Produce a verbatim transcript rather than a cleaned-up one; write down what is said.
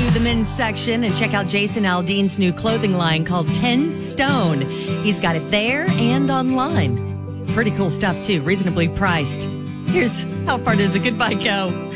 to the men's section and check out Jason Aldean's new clothing line called ten stone. He's got it there and online. Pretty cool stuff, too. Reasonably priced. Here's How Far Does a Goodbye Go?